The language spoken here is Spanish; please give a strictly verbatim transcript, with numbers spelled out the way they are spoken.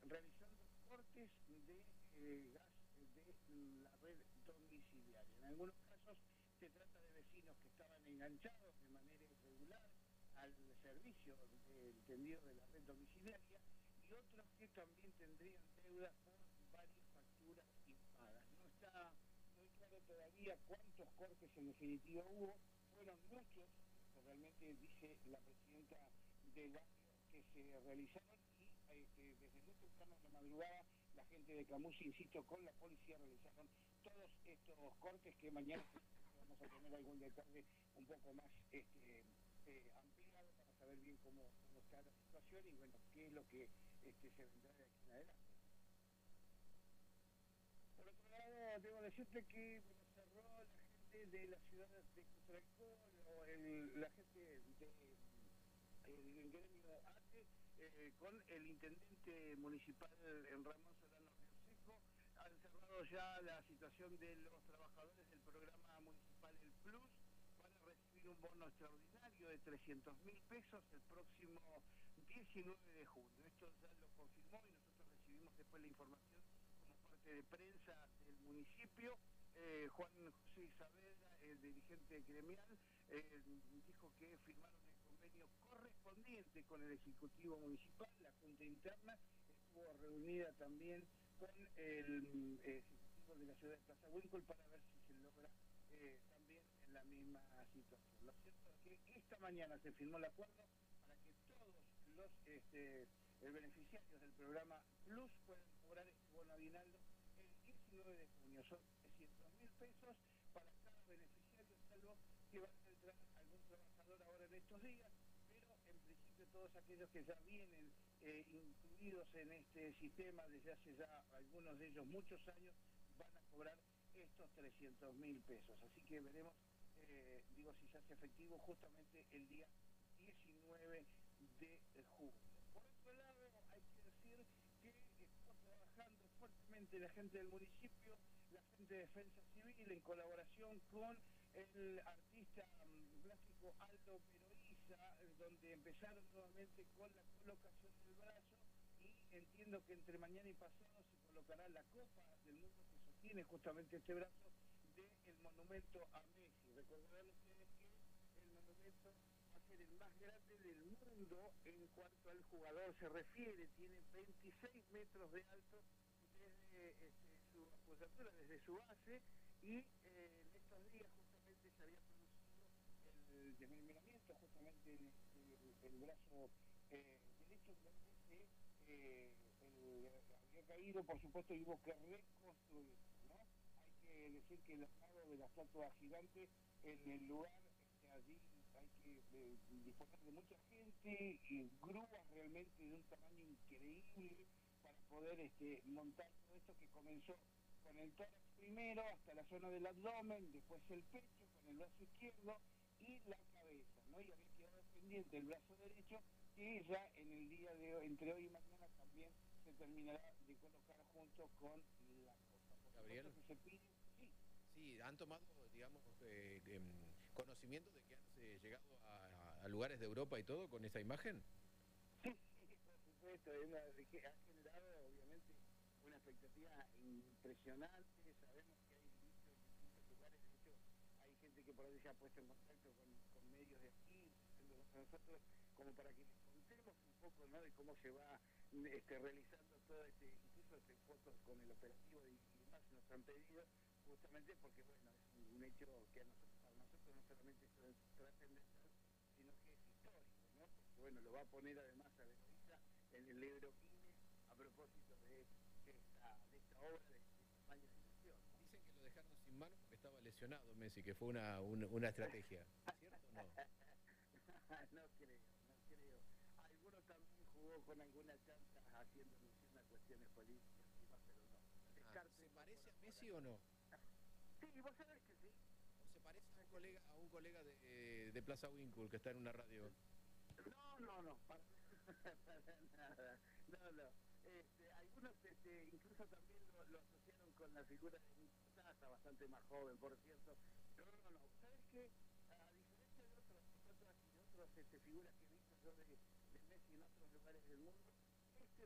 realizando cortes de eh, gas de la red domiciliaria. En algunos casos se trata de vecinos que estaban enganchados de manera irregular al servicio del tendido de la red domiciliaria y otros que también tendrían deudas por varias facturas impagas. No está muy claro todavía cuántos cortes en definitiva hubo, fueron muchos, realmente dice la presidenta del barrio que se realizaron y eh, que desde muy temprano de la madrugada la gente de Camusi, insisto, con la policía realizaron todos estos cortes que mañana vamos a tener algún detalle un poco más este, eh, ampliado para saber bien cómo, cómo está la situación y bueno, qué es lo que este, se vendrá de aquí en adelante. Por otro lado, debo decirte que bueno, cerró la gente de la ciudad de Cotralcó, o el, la gente de el gremio A T E, eh, con el intendente municipal en Ramón Solano Rioseco, han cerrado ya la situación de los trabajadores del programa municipal El Plus, van a recibir un bono extraordinario de trescientos mil pesos el próximo diecinueve de junio. Esto ya lo confirmó y nosotros recibimos después la información como parte de prensa del municipio. Eh, Juan José Isabela, el dirigente gremial, eh, dijo que firmaron el convenio correspondiente con el Ejecutivo Municipal, la Junta Interna estuvo reunida también con el eh, Ejecutivo de la ciudad de Plaza Huíncul para ver si se logra eh, también en la misma situación. Lo cierto es que esta mañana se firmó el acuerdo para que todos los este, beneficiarios del programa Plus puedan cobrar este bono aguinaldo el diecinueve de junio. Son trescientos mil pesos para cada beneficiario, salvo que van a entrar algún trabajador ahora en estos días, pero en principio todos aquellos que ya vienen eh, incluidos en este sistema desde hace ya algunos de ellos muchos años van a cobrar estos trescientos mil pesos. Así que veremos, eh, digo, si se hace efectivo justamente el día diecinueve de junio. Por otro lado, hay que decir que está trabajando fuertemente la gente del municipio, la gente de Defensa Civil, en colaboración con el artista gráfico Aldo Peroiza, donde empezaron nuevamente con la colocación del brazo y entiendo que entre mañana y pasado se colocará la Copa del Mundo que sostiene justamente este brazo del monumento a Messi. Recordarán ustedes que el monumento va a ser el más grande del mundo en cuanto al jugador se refiere, tiene veintiséis metros de alto desde este, su apoyatura, desde su base, y eh, en estos días justamente se había producido el desmembramiento justamente el, el, el brazo eh, derecho, donde se, eh, el, había caído, por supuesto, y hubo que reconstruir, ¿no? Hay que decir que el armado de la estatua gigante en el lugar, este, allí hay que eh, disponer de mucha gente y grúas realmente de un tamaño increíble para poder este, montar todo esto que comenzó con el tórax primero hasta la zona del abdomen, después el pecho con el brazo izquierdo y la cabeza, ¿no? Y había quedado pendiente el brazo derecho que ya en el día de hoy, entre hoy y mañana también se terminará de colocar junto con la copa. Gabriel. Que se pide, sí. Sí, han tomado, digamos, eh, eh, conocimiento de que han eh, llegado a, a lugares de Europa y todo con esa imagen. Sí, sí, por supuesto, es una, ha generado obviamente una expectativa impresionante. Sabemos que hay dicho en distintos lugares, de hecho hay gente que por ahí se ha puesto en contacto con, con medios de aquí, a nosotros como para que les contemos un poco, ¿no?, de cómo se va este, realizando todo este, incluso este, fotos con el operativo y, y demás nos han pedido, justamente porque bueno, es un, un hecho que a nosotros, para nosotros no solamente es trascendental, sino que es histórico, ¿no? Porque bueno, lo va a poner además a Venezuela en el libro Guinness a propósito de esta, de esta obra de, de tamaño de dimensión, ¿no? Dicen que lo dejaron sin mano porque estaba lesionado Messi, que fue una, una, una estrategia. ¿Cierto o no? No creo, no creo. Algunos también jugó con alguna chanta haciendo alusión a cuestiones políticas y más, pero no. Ah, ¿se parece a Messi o no? Sí, vos sabés que sí. ¿O se parece a un colega, a un colega de, eh, de Plaza Huíncul que está en una radio? No, no, no, para, para nada. No, no. Este, algunos este, incluso también lo, lo asociaron con la figura de un Taza, bastante más joven, por cierto. Pero no, no, ¿sabes qué? A diferencia de otras, otras, de otras este, figuras que he visto yo de, de Messi en otros lugares del mundo,